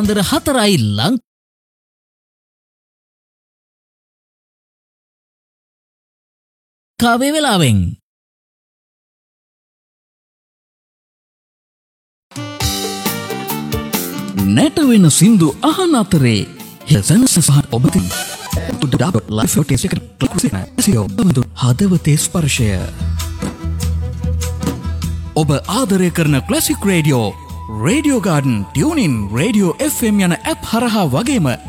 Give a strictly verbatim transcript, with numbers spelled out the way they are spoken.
පාන්දර හතරයි ලංකාවේ වෙලාවෙන්. නැට වෙන සින්දු අහන අතරේ හෙසන් සහ ඔබතින් හදවතේ ස්පර්ශය. ඔබ ආදරය කරන classic radio, radio garden, tuning, radio F M යන ඇප් හරහා වගේම